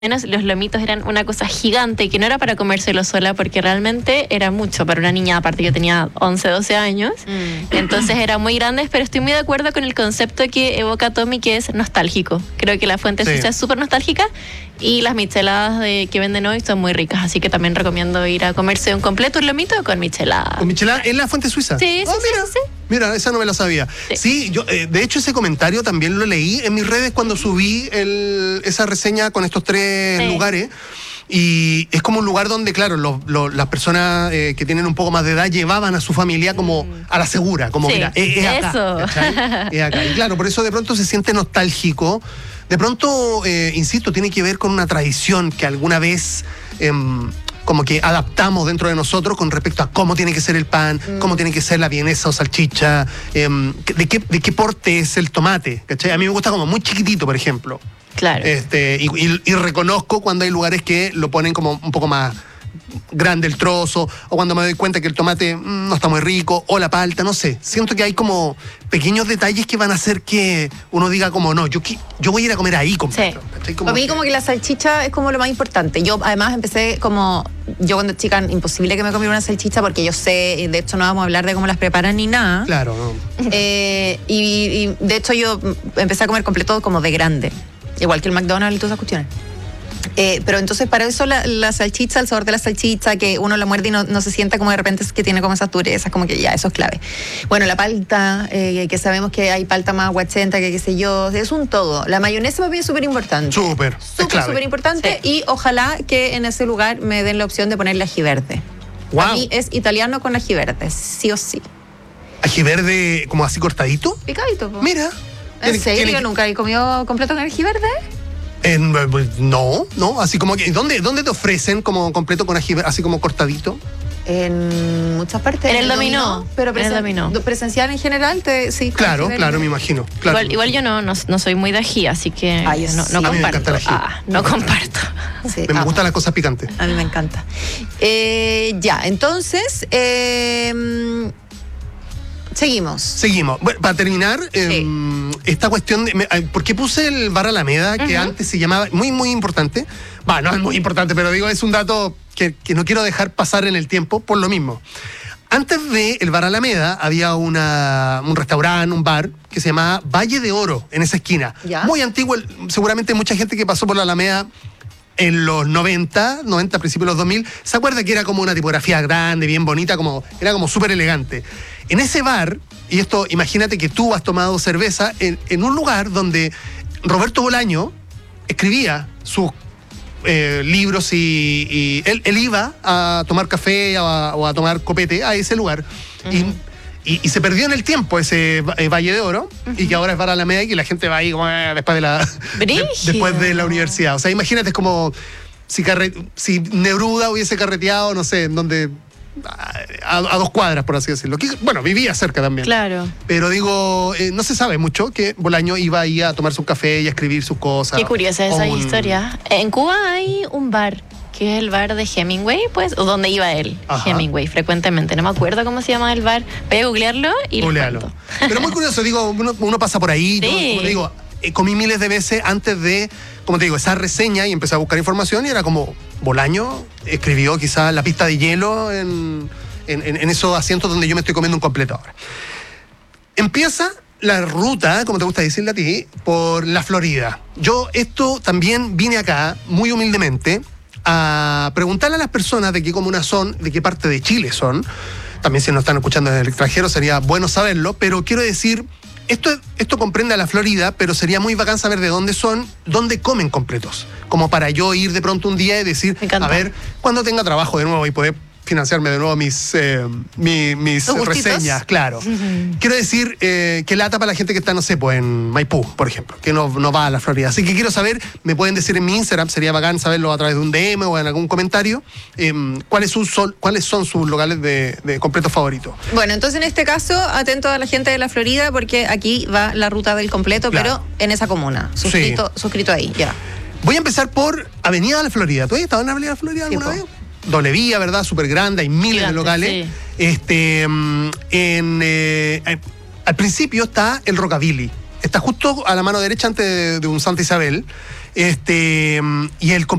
menos los lomitos eran una cosa gigante que no era para comérselo sola porque realmente era mucho para una niña, aparte yo tenía 11, 12 años, entonces eran muy grandes, pero estoy muy de acuerdo con el concepto que evoca Tommy, que es nostálgico. Creo que la fuente suiza es súper nostálgica y las micheladas que venden hoy son muy ricas, así que también recomiendo ir a comerse un completo un lomito con michelada. ¿Con michelada en la fuente suiza? Sí, sí, sí. Mira, esa no me la sabía. Sí, yo, de hecho ese comentario también lo leí en mis redes cuando subí esa reseña con estos tres lugares. Y es como un lugar donde, claro, las personas que tienen un poco más de edad llevaban a su familia como a la segura, como mira, es acá, eso. Es acá. Y claro, por eso de pronto se siente nostálgico. De pronto, insisto, tiene que ver con una tradición que alguna vez como que adaptamos dentro de nosotros con respecto a cómo tiene que ser el pan, cómo tiene que ser la vienesa o salchicha, de qué porte es el tomate, ¿cachai? A mí me gusta como muy chiquitito, por ejemplo. Claro. Y reconozco cuando hay lugares que lo ponen como un poco más grande el trozo, o cuando me doy cuenta que el tomate no está muy rico, o la palta, no sé. Siento que hay como pequeños detalles que van a hacer que uno diga como, no, yo voy a ir a comer ahí completo. Sí. Para mí como que la salchicha es como lo más importante. Yo además empecé yo cuando chica, imposible que me comiera una salchicha porque yo sé, de hecho no vamos a hablar de cómo las preparan ni nada. Claro, no. Y de hecho yo empecé a comer completo como de grande. Igual que el McDonald's y todas esas cuestiones. Pero entonces para eso la salchicha, el sabor de la salchicha, que uno la muerde y no se sienta como de repente es que tiene como esas durezas, como que ya, eso es clave. Bueno, la palta, que sabemos que hay palta más aguachenta, que qué sé yo, es un todo. La mayonesa para mí es súper importante. Súper importante. Sí. Y ojalá que en ese lugar me den la opción de ponerle ají verde. Wow. Para mí es italiano con ají verde, sí o sí. ¿Ají verde como así cortadito? Picadito, po. Mira. ¿En serio? ¿Nunca he comido completo con ají verde? No, así como que ¿dónde te ofrecen como completo con ají, así como cortadito? En muchas partes. En el dominó. Pero en el dominó. Presencial en general, sí. Claro, me imagino. Claro. Igual yo no soy muy de ají, así que no comparto. A mí me encanta el ají. No comparto. Sí, me gustan las cosas picantes. A mí me encanta. Ya, entonces, seguimos. Bueno, para terminar, esta cuestión de... ¿Por qué puse el Bar Alameda, que antes se llamaba... Muy, muy importante. No es muy importante, pero digo, es un dato que no quiero dejar pasar en el tiempo por lo mismo. Antes del Bar Alameda había un restaurante, un bar, que se llamaba Valle de Oro, en esa esquina. ¿Ya? Muy antiguo, seguramente mucha gente que pasó por la Alameda en los 90, principios de los 2000, se acuerda que era como una tipografía grande, bien bonita, era como súper elegante. En ese bar, y esto, imagínate que tú has tomado cerveza en un lugar donde Roberto Bolaño escribía sus libros y él iba a tomar café o a tomar copete a ese lugar. Y se perdió en el tiempo ese Valle de Oro, y que ahora es Bar Alameda y que la gente va ahí como, después de la universidad. O sea, imagínate, es como si Neruda hubiese carreteado, no sé, en donde a 2 cuadras, por así decirlo. Que, bueno, vivía cerca también. Claro. Pero digo, no se sabe mucho que Bolaño iba ahí a tomar su café y a escribir sus cosas. Qué curiosa esa historia. En Cuba hay un bar, que es el bar de Hemingway, pues, o donde iba él, Hemingway, frecuentemente. No me acuerdo cómo se llama el bar. Voy a googlearlo y les cuento. Pero muy curioso, digo, uno pasa por ahí, yo, como te digo, comí miles de veces antes de, como te digo, esa reseña, y empecé a buscar información y era como, Bolaño escribió quizás La pista de hielo en esos asientos donde yo me estoy comiendo un completo ahora. Empieza la ruta, como te gusta decirle a ti, por la Florida. Yo también vine acá, muy humildemente, a preguntarle a las personas de qué comuna son, de qué parte de Chile son. También si nos están escuchando en el extranjero sería bueno saberlo, pero quiero decir, esto comprende a la Florida, pero sería muy bacán saber de dónde son, dónde comen completos, como para yo ir de pronto un día y decir, a ver, cuando tenga trabajo de nuevo y poder financiarme de nuevo mis reseñas, claro. Quiero decir que lata para la gente que está, no sé, pues en Maipú, por ejemplo, que no va a la Florida. Así que quiero saber, me pueden decir en mi Instagram, sería bacán saberlo a través de un DM o en algún comentario, cuáles son sus locales de completos favoritos. Bueno, entonces en este caso, atento a la gente de la Florida, porque aquí va la ruta del completo, pero en esa comuna, suscrito ahí, ya. Voy a empezar por Avenida de la Florida. ¿Tú has estado en Avenida de la Florida alguna vez? Doble vía, ¿verdad? Súper grande, hay miles de locales. Sí. Al principio está el Rockabilly. Está justo a la mano derecha antes de un Santa Isabel. Y el